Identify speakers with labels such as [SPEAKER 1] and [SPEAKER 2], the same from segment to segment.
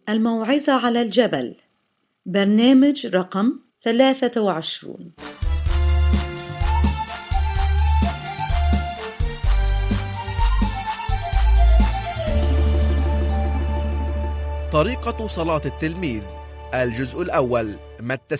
[SPEAKER 1] الموعظة على الجبل، برنامج رقم 23.
[SPEAKER 2] طريقة صلاة التلميذ، الجزء الأول، متى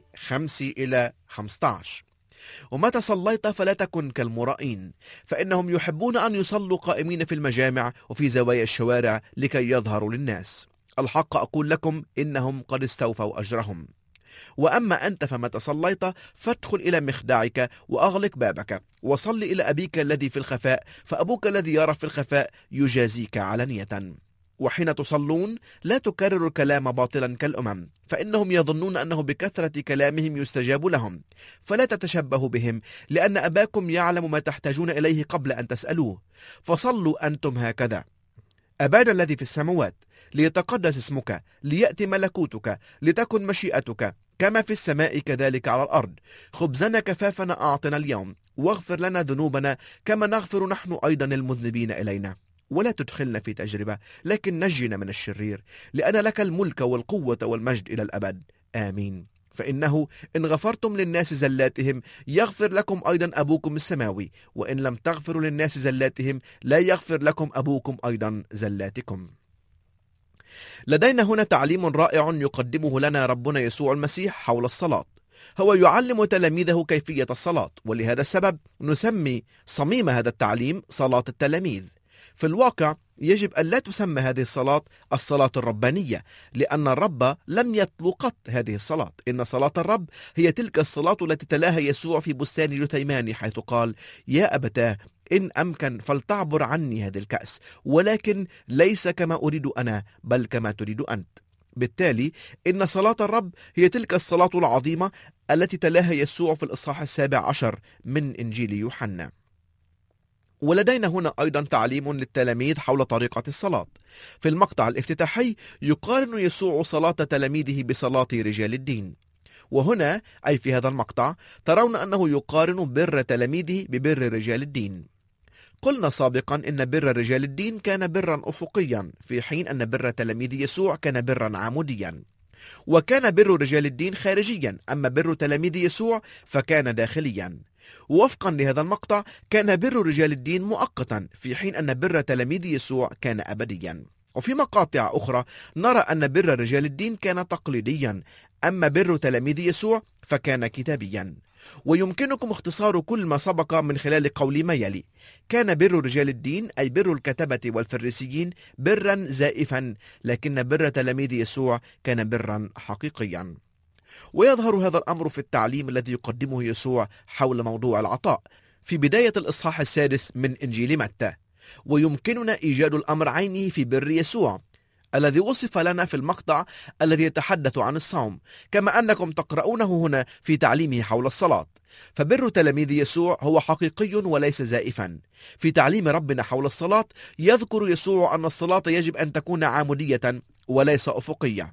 [SPEAKER 2] 6:5-15. ومتى صليت فلا تكن كالمرائين، فإنهم يحبون أن يصلوا قائمين في المجامع وفي زوايا الشوارع لكي يظهروا للناس. الحق أقول لكم إنهم قد استوفوا أجرهم. وأما أنت فمتى صليت فادخل إلى مخدعك وأغلق بابك وصل إلى أبيك الذي في الخفاء، فأبوك الذي يرى في الخفاء يجازيك علانية. وحين تصلون لا تكرروا الكلام باطلا كالأمم، فإنهم يظنون أنه بكثرة كلامهم يستجاب لهم. فلا تتشبهوا بهم، لأن أباكم يعلم ما تحتاجون إليه قبل أن تسألوه. فصلوا أنتم هكذا: أبانا الذي في السماوات، ليتقدس اسمك، ليأتي ملكوتك، لتكن مشيئتك كما في السماء كذلك على الأرض. خبزنا كفافنا أعطنا اليوم، واغفر لنا ذنوبنا كما نغفر نحن أيضا المذنبين إلينا. ولا تدخلنا في تجربة، لكن نجنا من الشرير، لأن لك الملك والقوة والمجد إلى الأبد. آمين. فإنه إن غفرتم للناس زلاتهم يغفر لكم أيضا أبوكم السماوي، وإن لم تغفروا للناس زلاتهم لا يغفر لكم أبوكم أيضا زلاتكم. لدينا هنا تعليم رائع يقدمه لنا ربنا يسوع المسيح حول الصلاة. هو يعلم تلاميذه كيفية الصلاة، ولهذا السبب نسمي صميم هذا التعليم صلاة التلاميذ. في الواقع يجب أن لا تسمى هذه الصلاة الصلاة الربانية، لأن الرب لم يطلق قط هذه الصلاة. إن صلاة الرب هي تلك الصلاة التي تلاها يسوع في بستان جثيماني، حيث قال: يا أبتاه، إن أمكن فلتعبر عني هذه الكأس، ولكن ليس كما أريد أنا بل كما تريد أنت. بالتالي إن صلاة الرب هي تلك الصلاة العظيمة التي تلاها يسوع في الإصحاح 17 من إنجيل يوحنا. ولدينا هنا أيضا تعليم للتلاميذ حول طريقة الصلاة. في المقطع الافتتاحي يقارن يسوع صلاة تلاميذه بصلاة رجال الدين. وهنا أي في هذا المقطع ترون أنه يقارن بر تلاميذه ببر رجال الدين. قلنا سابقا إن بر رجال الدين كان برا أفقيا، في حين أن بر تلاميذ يسوع كان برا عموديا. وكان بر رجال الدين خارجيا، أما بر تلاميذ يسوع فكان داخليا. ووفقا لهذا المقطع كان بر رجال الدين مؤقتا، في حين أن بر تلاميذ يسوع كان أبديا. وفي مقاطع أخرى نرى أن بر رجال الدين كان تقليديا، أما بر تلاميذ يسوع فكان كتابيا. ويمكنكم اختصار كل ما سبق من خلال قول ما يلي: كان بر رجال الدين أي بر الكتبة والفريسيين برا زائفا، لكن بر تلاميذ يسوع كان برا حقيقيا. ويظهر هذا الأمر في التعليم الذي يقدمه يسوع حول موضوع العطاء في بداية الإصحاح 6 من إنجيل متى. ويمكننا إيجاد الأمر عينه في بر يسوع الذي وصف لنا في المقطع الذي يتحدث عن الصوم، كما أنكم تقرؤونه هنا في تعليمه حول الصلاة. فبر تلاميذ يسوع هو حقيقي وليس زائفا. في تعليم ربنا حول الصلاة يذكر يسوع أن الصلاة يجب أن تكون عمودية وليس أفقية.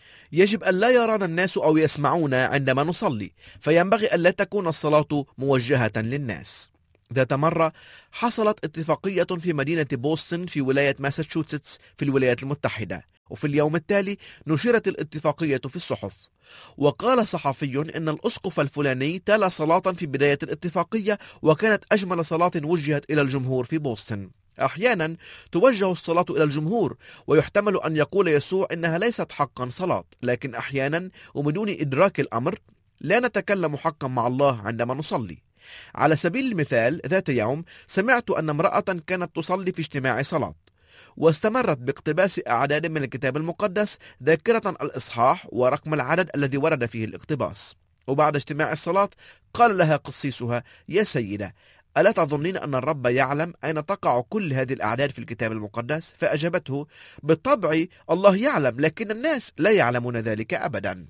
[SPEAKER 2] يجب أن لا يرانا الناس أو يسمعونا عندما نصلي، فينبغي أن لا تكون الصلاة موجهة للناس. ذات مرة حصلت اتفاقية في مدينة بوسطن في ولاية ماساتشوستس في الولايات المتحدة، وفي اليوم التالي نشرت الاتفاقية في الصحف. وقال صحفي إن الأسقف الفلاني تلا صلاة في بداية الاتفاقية، وكانت أجمل صلاة وجهت إلى الجمهور في بوسطن. أحيانا توجه الصلاة إلى الجمهور، ويحتمل أن يقول يسوع إنها ليست حقا صلاة، لكن أحيانا وبدون إدراك الأمر لا نتكلم حقا مع الله عندما نصلي. على سبيل المثال، ذات يوم سمعت أن امرأة كانت تصلي في اجتماع صلاة، واستمرت باقتباس أعداد من الكتاب المقدس ذاكرة الإصحاح ورقم العدد الذي ورد فيه الاقتباس. وبعد اجتماع الصلاة قال لها قسيسها: يا سيدة، ألا تظنين أن الرب يعلم أين تقع كل هذه الأعداد في الكتاب المقدس؟ فأجابته: بالطبع الله يعلم، لكن الناس لا يعلمون ذلك أبدا.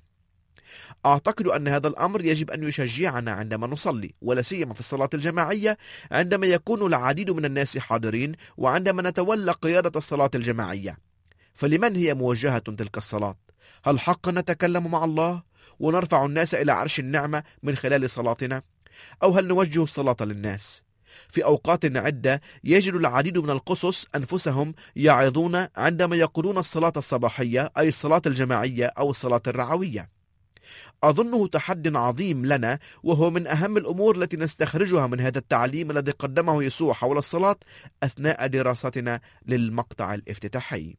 [SPEAKER 2] أعتقد أن هذا الأمر يجب أن يشجعنا عندما نصلي، ولا سيما في الصلاة الجماعية عندما يكون العديد من الناس حاضرين، وعندما نتولى قيادة الصلاة الجماعية. فلمن هي موجهة تلك الصلاة؟ هل حقا نتكلم مع الله ونرفع الناس إلى عرش النعمة من خلال صلاتنا؟ أو هل نوجه الصلاة للناس؟ في أوقات عدة يجد العديد من القصص أنفسهم يعظون عندما يقولون الصلاة الصباحية، أي الصلاة الجماعية أو الصلاة الرعوية. أظنه تحد عظيم لنا، وهو من أهم الأمور التي نستخرجها من هذا التعليم الذي قدمه يسوع حول الصلاة أثناء دراستنا للمقطع الافتتاحي.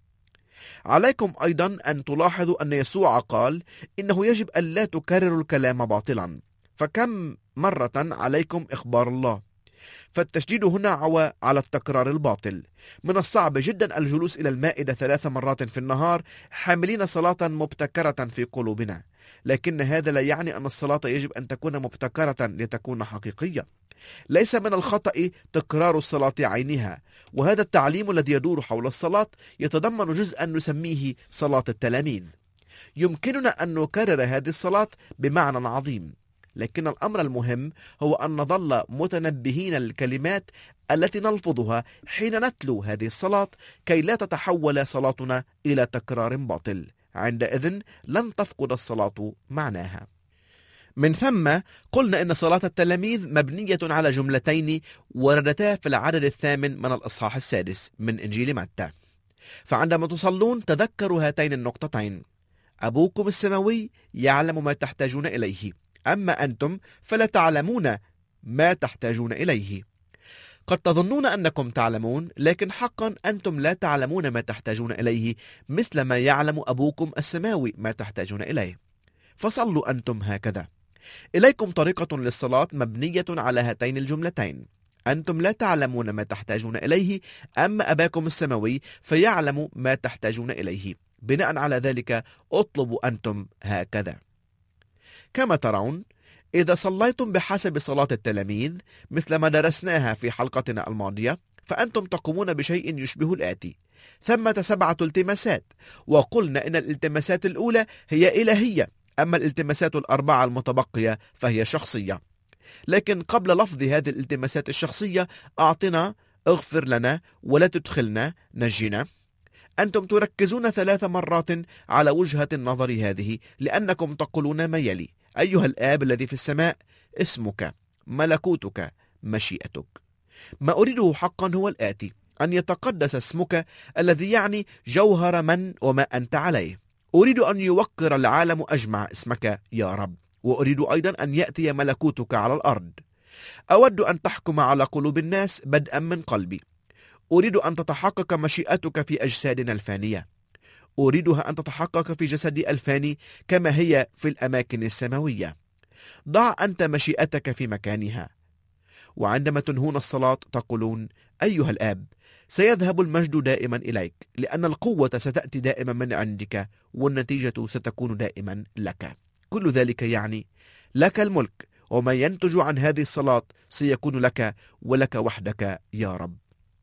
[SPEAKER 2] عليكم أيضا أن تلاحظوا أن يسوع قال إنه يجب أن لا تكرروا الكلام باطلا، فكم مرة عليكم إخبار الله؟ فالتشديد هنا على التكرار الباطل. من الصعب جدا الجلوس إلى المائدة 3 مرات في النهار حاملين صلاة مبتكرة في قلوبنا، لكن هذا لا يعني أن الصلاة يجب أن تكون مبتكرة لتكون حقيقية. ليس من الخطأ تكرار الصلاة عينها، وهذا التعليم الذي يدور حول الصلاة يتضمن جزءا نسميه صلاة التلاميذ. يمكننا أن نكرر هذه الصلاة بمعنى عظيم، لكن الأمر المهم هو أن نظل متنبهين للكلمات التي نلفظها حين نتلو هذه الصلاة، كي لا تتحول صلاتنا إلى تكرار باطل. عندئذ لن تفقد الصلاة معناها. من ثم قلنا إن صلاة التلاميذ مبنية على جملتين وردتا في العدد 8 من الإصحاح 6 من إنجيل متى. فعندما تصلون تذكروا هاتين النقطتين: أبوكم السماوي يعلم ما تحتاجون إليه، أما أنتم فلا تعلمون ما تحتاجون إليه. قد تظنون أنكم تعلمون، لكن حقا أنتم لا تعلمون ما تحتاجون إليه مثل ما يعلم أبوكم السماوي ما تحتاجون إليه. فصلوا أنتم هكذا: إليكم طريقة للصلاة مبنية على هاتين الجملتين: أنتم لا تعلمون ما تحتاجون إليه، أما أباكم السماوي فيعلم ما تحتاجون إليه. بناء على ذلك اطلبوا أنتم هكذا. كما ترون، إذا صليتم بحسب صلاة التلاميذ مثل ما درسناها في حلقتنا الماضية، فأنتم تقومون بشيء يشبه الآتي: ثمة 7 التماسات، وقلنا إن الالتماسات الأولى هي إلهية، أما الالتماسات 4 المتبقية فهي شخصية. لكن قبل لفظ هذه الالتماسات الشخصية: أعطنا، اغفر لنا، ولا تدخلنا، نجنا، أنتم تركزون 3 مرات على وجهة النظر هذه، لأنكم تقولون ما يلي: أيها الآب الذي في السماء، اسمك، ملكوتك، مشيئتك. ما أريده حقا هو الآتي: أن يتقدس اسمك، الذي يعني جوهر من وما أنت عليه. أريد أن يوقر العالم أجمع اسمك يا رب، وأريد أيضا أن يأتي ملكوتك على الأرض. أود أن تحكم على قلوب الناس بدءا من قلبي. أريد أن تتحقق مشيئتك في أجسادنا الفانية. أريدها أن تتحقق في جسدي الفاني كما هي في الأماكن السماوية. ضع أنت مشيئتك في مكانها. وعندما تنهون الصلاة تقولون: أيها الآب، سيذهب المجد دائما إليك، لأن القوة ستأتي دائما من عندك، والنتيجة ستكون دائما لك. كل ذلك يعني لك الملك، وما ينتج عن هذه الصلاة سيكون لك ولك وحدك يا رب.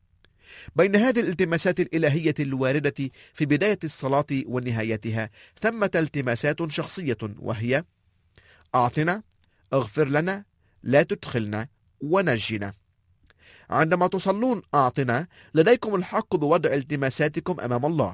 [SPEAKER 2] بين هذه الالتماسات الإلهية الواردة في بداية الصلاة ونهايتها ثمة التماسات شخصية، وهي: أعطنا، اغفر لنا، لا تدخلنا، ونجنا. عندما تصلون أعطنا، لديكم الحق بوضع التماساتكم أمام الله.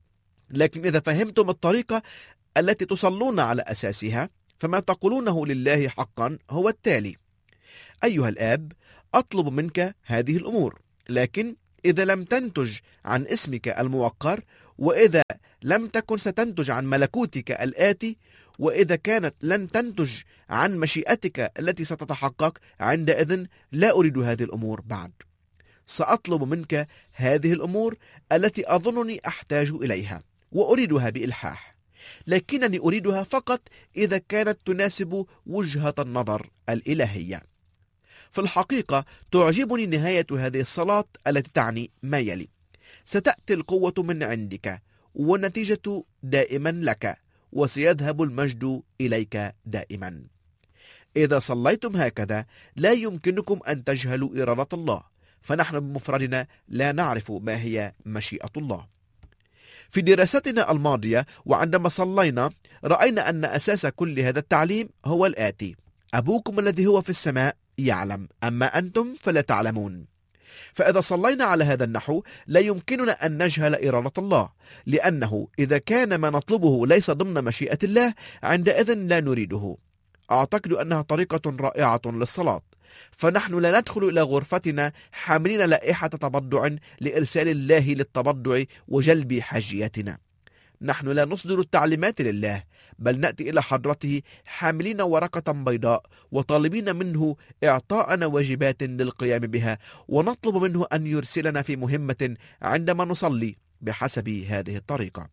[SPEAKER 2] لكن إذا فهمتم الطريقة التي تصلون على أساسها، فما تقولونه لله حقا هو التالي: أيها الآب، أطلب منك هذه الأمور، لكن إذا لم تنتج عن اسمك الموقر، وإذا لم تكن ستنتج عن ملكوتك الآتي، وإذا كانت لن تنتج عن مشيئتك التي ستتحقق، عندئذ لا أريد هذه الأمور بعد. سأطلب منك هذه الأمور التي أظنني أحتاج إليها، وأريدها بإلحاح، لكنني أريدها فقط إذا كانت تناسب وجهة النظر الإلهية. في الحقيقة تعجبني نهاية هذه الصلاة التي تعني ما يلي: ستأتي القوة من عندك، والنتيجة دائما لك، وسيذهب المجد إليك دائما. إذا صليتم هكذا لا يمكنكم أن تجهلوا إرادة الله، فنحن بمفردنا لا نعرف ما هي مشيئة الله. في دراستنا الماضية وعندما صلينا رأينا أن أساس كل هذا التعليم هو الآتي: أبوكم الذي هو في السماء يعلم، أما أنتم فلا تعلمون. فإذا صلينا على هذا النحو لا يمكننا أن نجهل إرادة الله، لأنه إذا كان ما نطلبه ليس ضمن مشيئة الله، عندئذ لا نريده. أعتقد أنها طريقة رائعة للصلاة، فنحن لا ندخل إلى غرفتنا حاملين لائحة تبضع لإرسال الله للتبضع وجلب حاجياتنا. نحن لا نصدر التعليمات لله، بل نأتي إلى حضرته حاملين ورقة بيضاء وطالبين منه إعطاءنا واجبات للقيام بها، ونطلب منه أن يرسلنا في مهمة عندما نصلي بحسب هذه الطريقة.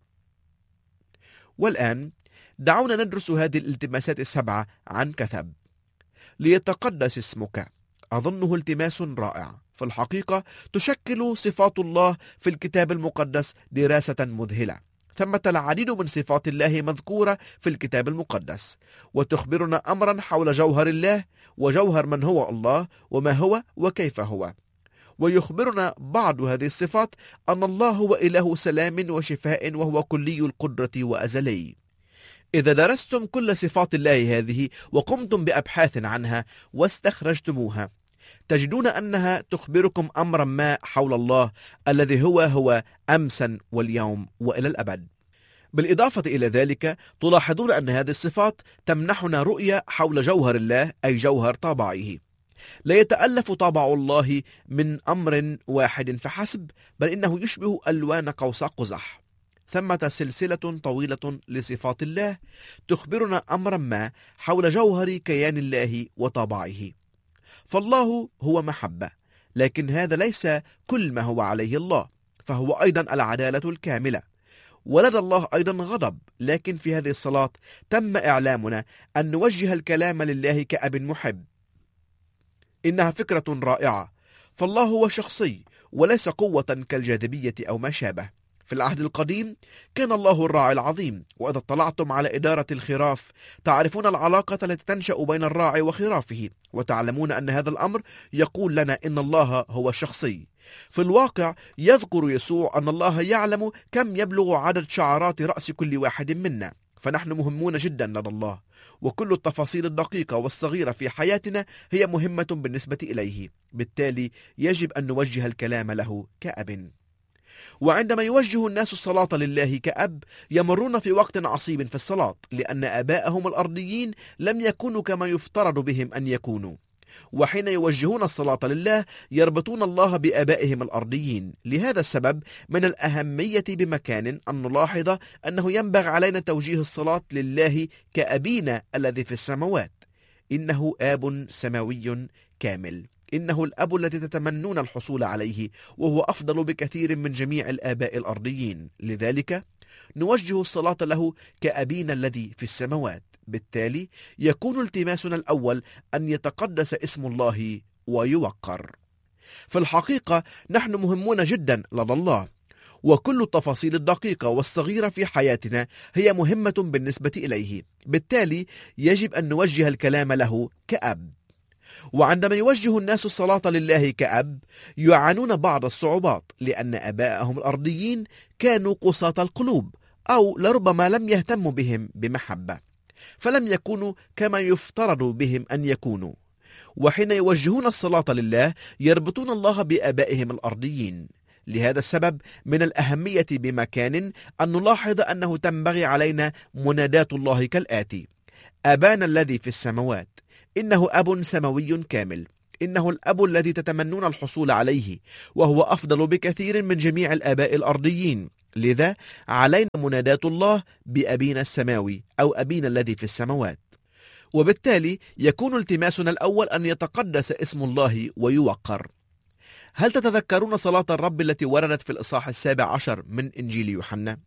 [SPEAKER 2] والآن دعونا ندرس هذه الالتماسات السبعة عن كثب. ليتقدس اسمك. أظنه التماس رائع. في الحقيقة تشكل صفات الله في الكتاب المقدس دراسة مذهلة. ثمة العديد من صفات الله مذكورة في الكتاب المقدس، وتخبرنا أمرا حول جوهر الله وجوهر من هو الله وما هو وكيف هو. ويخبرنا بعض هذه الصفات أن الله هو إله سلام وشفاء، وهو كلي القدرة وأزلي. إذا درستم كل صفات الله هذه وقمتم بأبحاث عنها واستخرجتموها، تجدون أنها تخبركم أمرا ما حول الله الذي هو أمسا واليوم وإلى الأبد. بالإضافة إلى ذلك تلاحظون أن هذه الصفات تمنحنا رؤية حول جوهر الله، أي جوهر طابعه. لا يتألف طابع الله من أمر واحد فحسب، بل إنه يشبه ألوان قوس قزح. ثمة سلسلة طويلة لصفات الله تخبرنا أمرا ما حول جوهر كيان الله وطابعه. فالله هو محبة، لكن هذا ليس كل ما هو عليه الله، فهو أيضا العدالة الكاملة. ولدى الله أيضا غضب، لكن في هذه الصلاة تم إعلامنا أن نوجه الكلام لله كأب محب. إنها فكرة رائعة، فالله هو شخصي وليس قوة كالجاذبية أو ما شابه. في العهد القديم كان الله الراعي العظيم، وإذا اطلعتم على إدارة الخراف تعرفون العلاقة التي تنشأ بين الراعي وخرافه، وتعلمون أن هذا الأمر يقول لنا إن الله هو الشخصي. في الواقع يذكر يسوع أن الله يعلم كم يبلغ عدد شعرات رأس كل واحد منا، فنحن مهمون جدا لدى الله، وكل التفاصيل الدقيقة والصغيرة في حياتنا هي مهمة بالنسبة إليه. بالتالي يجب أن نوجه الكلام له كأب. وعندما يوجه الناس الصلاة لله كأب يمرون في وقت عصيب في الصلاة، لأن آباءهم الأرضيين لم يكونوا كما يفترض بهم أن يكونوا. وحين يوجهون الصلاة لله يربطون الله بآبائهم الأرضيين. لهذا السبب من الأهمية بمكان أن نلاحظ أنه ينبغي علينا توجيه الصلاة لله كأبينا الذي في السماوات. إنه آب سماوي كامل. إنه الأب الذي تتمنون الحصول عليه، وهو أفضل بكثير من جميع الآباء الأرضيين. لذلك نوجه الصلاة له كأبينا الذي في السماوات. بالتالي يكون التماسنا الأول أن يتقدس اسم الله ويوقر. في الحقيقة نحن مهمون جدا لدى الله، وكل التفاصيل الدقيقة والصغيرة في حياتنا هي مهمة بالنسبة إليه. بالتالي يجب أن نوجه الكلام له كأب. وعندما يوجه الناس الصلاة لله كأب يعانون بعض الصعوبات، لأن آباءهم الأرضيين كانوا قساة القلوب، أو لربما لم يهتموا بهم بمحبة، فلم يكونوا كما يفترض بهم أن يكونوا. وحين يوجهون الصلاة لله يربطون الله بآبائهم الأرضيين. لهذا السبب من الأهمية بمكان أن نلاحظ أنه تنبغي علينا منادات الله كالآتي: أبانا الذي في السماوات. إنه أب سماوي كامل. إنه الأب الذي تتمنون الحصول عليه، وهو أفضل بكثير من جميع الآباء الأرضيين. لذا علينا منادات الله بأبينا السماوي أو أبينا الذي في السماوات. وبالتالي يكون التماسنا الأول أن يتقدس اسم الله ويوقر. هل تتذكرون صلاة الرب التي وردت في الإصحاح 17 من إنجيل يوحنا؟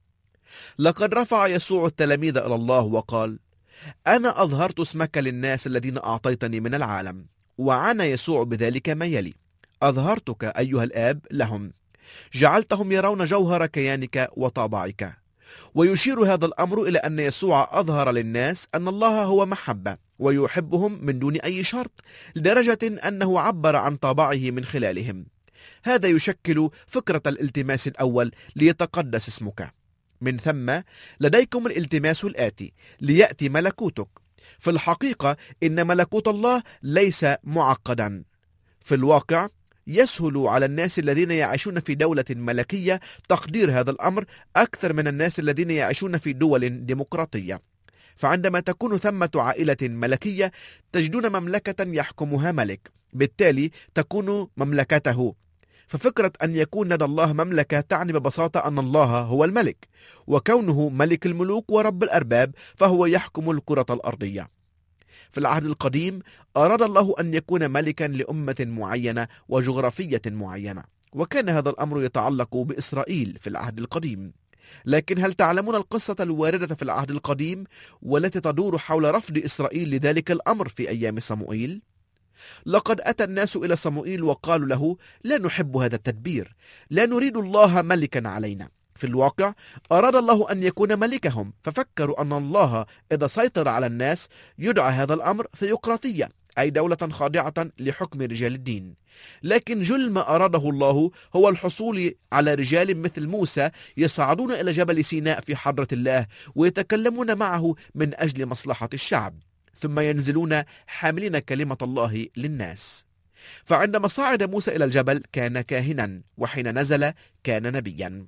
[SPEAKER 2] لقد رفع يسوع التلاميذ إلى الله وقال: أنا أظهرت اسمك للناس الذين أعطيتني من العالم. وعنى يسوع بذلك ما يلي: أظهرتك أيها الآب لهم، جعلتهم يرون جوهر كيانك وطابعك. ويشير هذا الأمر إلى أن يسوع أظهر للناس أن الله هو محبة ويحبهم من دون أي شرط، لدرجة أنه عبر عن طابعه من خلالهم. هذا يشكل فكرة الالتماس الأول: ليتقدس اسمك. من ثم لديكم الالتماس الآتي: ليأتي ملكوتك. في الحقيقة إن ملكوت الله ليس معقدا. في الواقع يسهل على الناس الذين يعيشون في دولة ملكية تقدير هذا الأمر أكثر من الناس الذين يعيشون في دول ديمقراطية. فعندما تكون ثمة عائلة ملكية تجدون مملكة يحكمها ملك، بالتالي تكون مملكته. ففكرة أن يكون لدى الله مملكة تعني ببساطة أن الله هو الملك، وكونه ملك الملوك ورب الأرباب فهو يحكم الكرة الأرضية. في العهد القديم أراد الله أن يكون ملكا لأمة معينة وجغرافية معينة، وكان هذا الأمر يتعلق بإسرائيل في العهد القديم. لكن هل تعلمون القصة الواردة في العهد القديم والتي تدور حول رفض إسرائيل لذلك الأمر في أيام صموئيل؟ لقد أتى الناس إلى صموئيل وقالوا له: لا نحب هذا التدبير، لا نريد الله ملكا علينا. في الواقع أراد الله أن يكون ملكهم، ففكروا أن الله إذا سيطر على الناس يدعى هذا الأمر ثيوقراطية، أي دولة خاضعة لحكم رجال الدين. لكن جل ما أراده الله هو الحصول على رجال مثل موسى يصعدون إلى جبل سيناء في حضرة الله ويتكلمون معه من أجل مصلحة الشعب، ثم ينزلون حاملين كلمة الله للناس. فعندما صعد موسى إلى الجبل كان كاهنا، وحين نزل كان نبيا.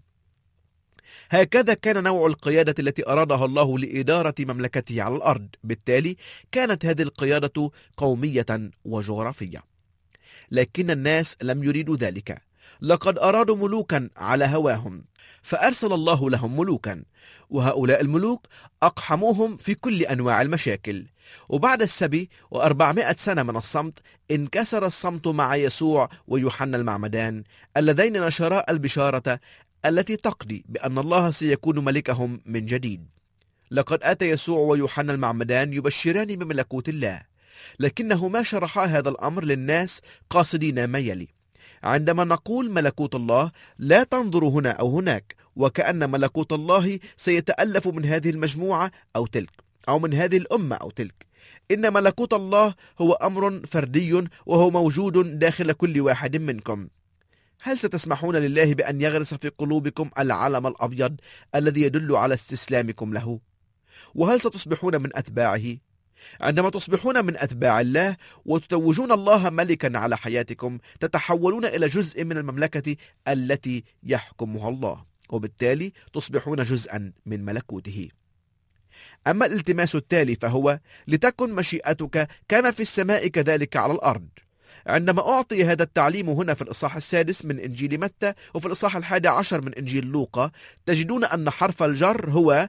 [SPEAKER 2] هكذا كان نوع القيادة التي أرادها الله لإدارة مملكته على الأرض. بالتالي كانت هذه القيادة قومية وجغرافية. لكن الناس لم يريدوا ذلك، لقد أرادوا ملوكا على هواهم، فأرسل الله لهم ملوكا، وهؤلاء الملوك أقحموهم في كل أنواع المشاكل. وبعد السبي و400 سنة من الصمت انكسر الصمت مع يسوع ويوحنا المعمدان، اللذين نشرا البشارة التي تقضي بأن الله سيكون ملكهم من جديد. لقد أتى يسوع ويوحنا المعمدان يبشران بملكوت الله، لكنهما شرحا هذا الأمر للناس قاصدين ما يلي. عندما نقول ملكوت الله لا تنظر هنا أو هناك وكأن ملكوت الله سيتألف من هذه المجموعة أو تلك، أو من هذه الأمة أو تلك. إن ملكوت الله هو أمر فردي، وهو موجود داخل كل واحد منكم. هل ستسمحون لله بأن يغرس في قلوبكم العلم الأبيض الذي يدل على استسلامكم له؟ وهل ستصبحون من أتباعه؟ عندما تصبحون من أتباع الله وتتوجون الله ملكا على حياتكم، تتحولون إلى جزء من المملكة التي يحكمها الله، وبالتالي تصبحون جزءا من ملكوته. أما الالتماس التالي فهو: لتكن مشيئتك كما في السماء كذلك على الأرض. عندما أعطي هذا التعليم هنا في الإصحاح 6 من إنجيل متى وفي الإصحاح 11 من إنجيل لوقا، تجدون أن حرف الجر هو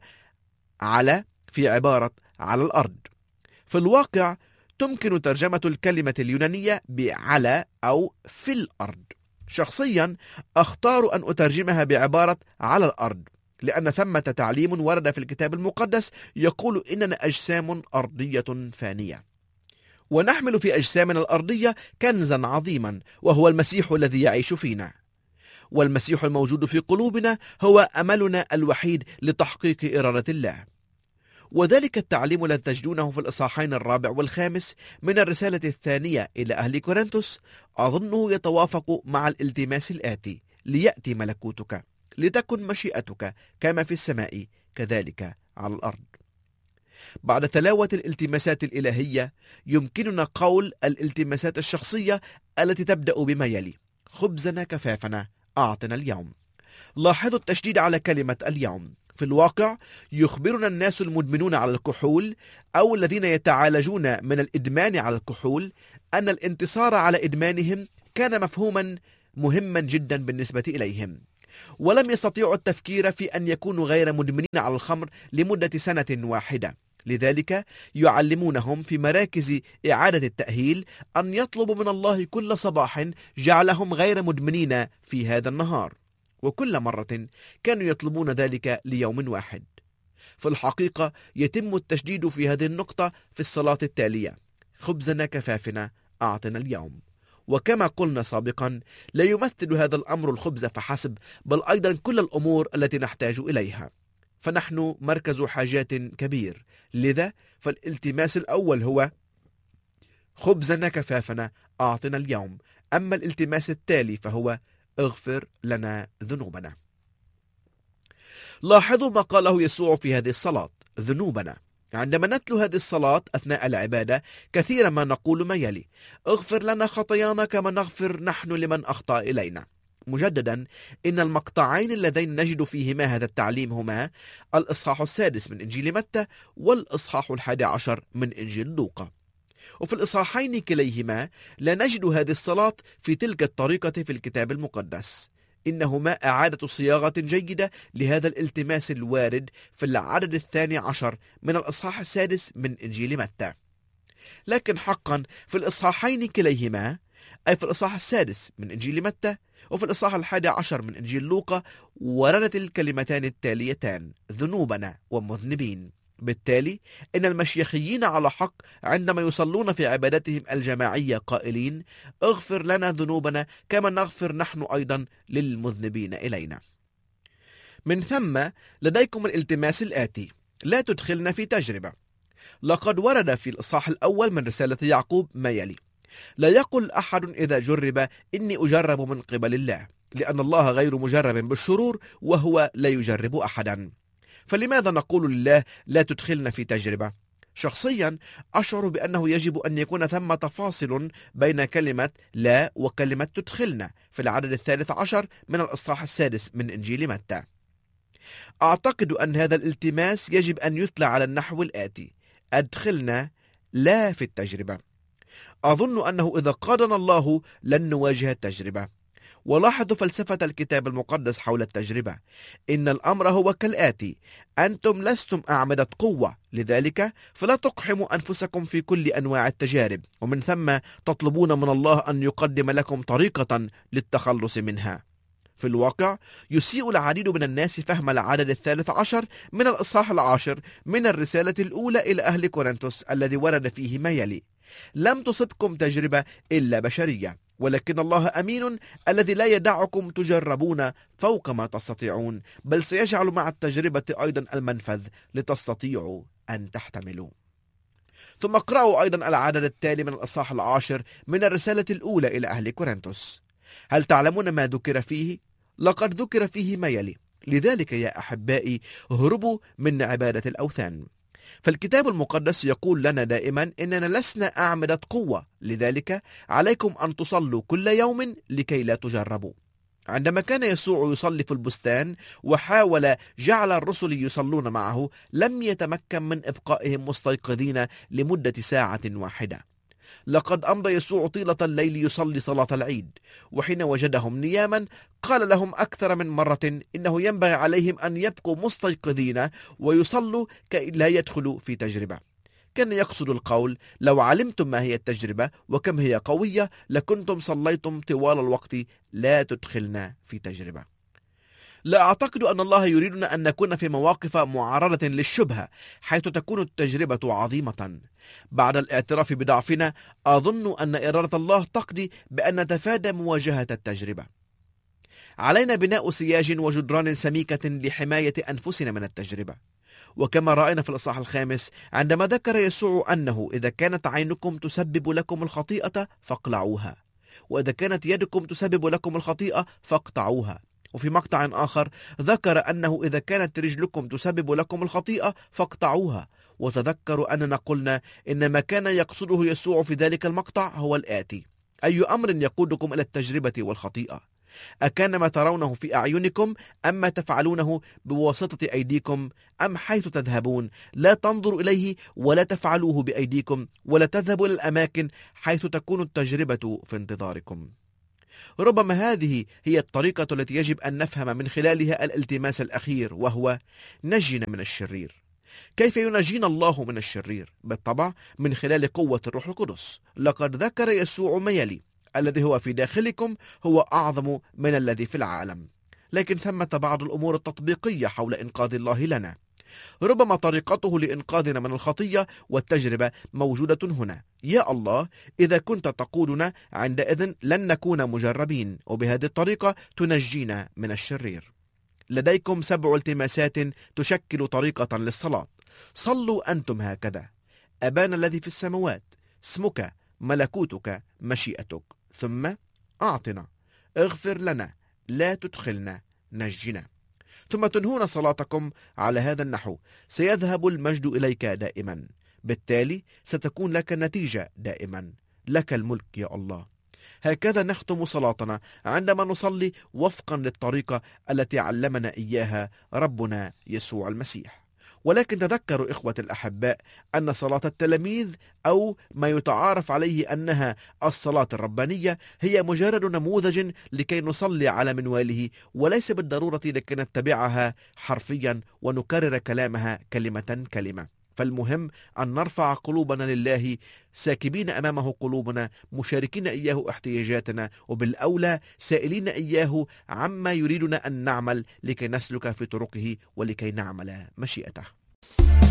[SPEAKER 2] على في عبارة على الأرض. في الواقع تمكن ترجمة الكلمة اليونانية بعلى أو في الأرض. شخصيا أختار أن أترجمها بعبارة على الأرض، لأن ثمة تعليم ورد في الكتاب المقدس يقول إننا أجسام أرضية فانية، ونحمل في أجسامنا الأرضية كنزا عظيما، وهو المسيح الذي يعيش فينا. والمسيح الموجود في قلوبنا هو أملنا الوحيد لتحقيق إرادة الله. وذلك التعليم الذي تجدونه في الإصحاحين 4 و5 من الرسالة الثانية إلى أهل كورنثوس أظنه يتوافق مع الالتماس الآتي: ليأتي ملكوتك، لتكن مشيئتك كما في السماء كذلك على الأرض. بعد تلاوة الالتماسات الإلهية يمكننا قول الالتماسات الشخصية التي تبدأ بما يلي: خبزنا كفافنا أعطنا اليوم. لاحظوا التشديد على كلمة اليوم. في الواقع يخبرنا الناس المدمنون على الكحول أو الذين يتعالجون من الإدمان على الكحول أن الانتصار على إدمانهم كان مفهوما مهما جدا بالنسبة إليهم، ولم يستطيعوا التفكير في أن يكونوا غير مدمنين على الخمر لمدة سنة واحدة. لذلك يعلمونهم في مراكز إعادة التأهيل أن يطلبوا من الله كل صباح جعلهم غير مدمنين في هذا النهار، وكل مرة كانوا يطلبون ذلك ليوم واحد. في الحقيقة يتم التشديد في هذه النقطة في الصلاة التالية: خبزنا كفافنا أعطنا اليوم. وكما قلنا سابقا، لا يمثل هذا الأمر الخبز فحسب، بل أيضا كل الأمور التي نحتاج إليها، فنحن مركز حاجات كبير. لذا فالالتماس الأول هو خبزنا كفافنا أعطنا اليوم. أما الالتماس التالي فهو اغفر لنا ذنوبنا. لاحظوا ما قاله يسوع في هذه الصلاة: ذنوبنا. عندما نتلو هذه الصلاة أثناء العبادة كثيرا ما نقول ما يلي: اغفر لنا خطايانا كما نغفر نحن لمن أخطأ إلينا. مجددا، إن المقطعين اللذين نجد فيهما هذا التعليم هما الإصحاح 6 من إنجيل متى والإصحاح 11 من إنجيل لوقا. وفي الإصحاحين كليهما لا نجد هذه الصلاة في تلك الطريقة في الكتاب المقدس، إنهما إعادة صياغة جيدة لهذا الالتماس الوارد في العدد 12 من الإصحاح 6 من إنجيل متى. لكن حقا في الإصحاحين كليهما، أي في الإصحاح 6 من إنجيل متى وفي الإصحاح 11 من إنجيل لوقا، وردت الكلمتان التاليتان: ذنوبنا ومذنبين. بالتالي إن المشيخيين على حق عندما يصلون في عبادتهم الجماعية قائلين: اغفر لنا ذنوبنا كما نغفر نحن أيضا للمذنبين إلينا. من ثم لديكم الالتماس الآتي: لا تدخلنا في تجربة. لقد ورد في الإصحاح الأول من رسالة يعقوب ما يلي: لا يقل أحد إذا جرب إني أجرب من قبل الله، لأن الله غير مجرب بالشرور وهو لا يجرب أحدا. فلماذا نقول لله لا تدخلنا في تجربة؟ شخصيا أشعر بأنه يجب أن يكون ثمة فاصل بين كلمة لا وكلمة تدخلنا في العدد 13 من الإصحاح 6 من إنجيل متى. أعتقد أن هذا الالتماس يجب أن يتلى على النحو الآتي: أدخلنا لا في التجربة. أظن أنه إذا قادنا الله لن نواجه التجربة. ولاحظوا فلسفة الكتاب المقدس حول التجربة. إن الأمر هو كالآتي: أنتم لستم أعمدة قوة، لذلك فلا تقحموا أنفسكم في كل أنواع التجارب، ومن ثم تطلبون من الله أن يقدم لكم طريقة للتخلص منها. في الواقع يسيء العديد من الناس فهم العدد 13 من الإصحاح 10 من الرسالة الأولى إلى أهل كورنثوس، الذي ورد فيه ما يلي: لم تصبكم تجربة إلا بشرية، ولكن الله أمين الذي لا يدعكم تجربون فوق ما تستطيعون، بل سيجعل مع التجربة أيضا المنفذ لتستطيعوا أن تحتملوا. ثم اقرأوا أيضا العدد التالي من الإصحاح 10 من الرسالة الأولى إلى أهل كورنثوس: هل تعلمون ما ذكر فيه؟ لقد ذكر فيه ما يلي: لذلك يا أحبائي هربوا من عبادة الأوثان. فالكتاب المقدس يقول لنا دائما إننا لسنا أعمدة قوة، لذلك عليكم أن تصلوا كل يوم لكي لا تجربوا. عندما كان يسوع يصلي في البستان وحاول جعل الرسل يصلون معه، لم يتمكن من إبقائهم مستيقظين لمدة ساعة واحدة. لقد أمضى يسوع طيلة الليل يصلي صلاة العيد، وحين وجدهم نياما قال لهم أكثر من مرة إنه ينبغي عليهم أن يبقوا مستيقظين ويصلوا كي لا يدخلوا في تجربة. كان يقصد القول: لو علمتم ما هي التجربة وكم هي قوية لكنتم صليتم طوال الوقت لا تدخلنا في تجربة. لا أعتقد أن الله يريدنا أن نكون في مواقف معرضة للشبهة حيث تكون التجربة عظيمة. بعد الاعتراف بضعفنا أظن أن إرادة الله تقضي بأن نتفادى مواجهة التجربة. علينا بناء سياج وجدران سميكة لحماية أنفسنا من التجربة. وكما رأينا في الإصحاح 5 عندما ذكر يسوع أنه إذا كانت عينكم تسبب لكم الخطيئة فاقلعوها، وإذا كانت يدكم تسبب لكم الخطيئة فاقطعوها. وفي مقطع آخر ذكر أنه إذا كانت رجلكم تسبب لكم الخطيئة فاقطعوها. وتذكروا أننا قلنا إن ما كان يقصده يسوع في ذلك المقطع هو الآتي: أي أمر يقودكم إلى التجربة والخطيئة؟ أكان ما ترونه في أعينكم أم ما تفعلونه بواسطة أيديكم؟ أم حيث تذهبون لا تنظروا إليه ولا تفعلوه بأيديكم، ولا تذهبوا إلى الأماكن حيث تكون التجربة في انتظاركم؟ ربما هذه هي الطريقة التي يجب أن نفهم من خلالها الالتماس الأخير، وهو: نجنا من الشرير. كيف ينجينا الله من الشرير؟ بالطبع من خلال قوة الروح القدس. لقد ذكر يسوع ما يلي: الذي هو في داخلكم هو أعظم من الذي في العالم. لكن ثمة بعض الأمور التطبيقية حول إنقاذ الله لنا. ربما طريقته لإنقاذنا من الخطية والتجربة موجودة هنا: يا الله، إذا كنت تقودنا عندئذ لن نكون مجربين، وبهذه الطريقة تنجينا من الشرير. لديكم 7 التماسات تشكل طريقة للصلاة. صلوا أنتم هكذا: أبانا الذي في السماوات، اسمك، ملكوتك، مشيئتك. ثم أعطنا، اغفر لنا، لا تدخلنا، نجنا. ثم تنهون صلاتكم على هذا النحو: سيذهب المجد إليك دائما. بالتالي ستكون لك النتيجة دائما. لك الملك يا الله. هكذا نختم صلاتنا عندما نصلي وفقا للطريقة التي علمنا إياها ربنا يسوع المسيح. ولكن تذكروا إخوة الأحباء أن صلاة التلاميذ أو ما يتعارف عليه أنها الصلاة الربانية هي مجرد نموذج لكي نصلي على منواله، وليس بالضرورة لكي نتبعها حرفيا ونكرر كلامها كلمة كلمة. فالمهم أن نرفع قلوبنا لله ساكبين أمامه قلوبنا، مشاركين إياه احتياجاتنا، وبالأولى سائلين إياه عما يريدنا أن نعمل لكي نسلك في طرقه ولكي نعمل مشيئته.